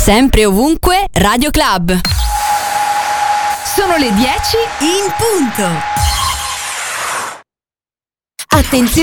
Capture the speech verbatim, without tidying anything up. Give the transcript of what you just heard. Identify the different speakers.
Speaker 1: Sempre ovunque, Radio Club.
Speaker 2: Sono le dieci in punto.
Speaker 3: Attenzione!